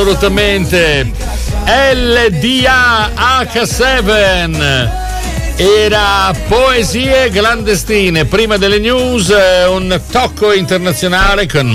Assolutamente. LDA H7 era Poesie clandestine. Prima delle news, un tocco internazionale con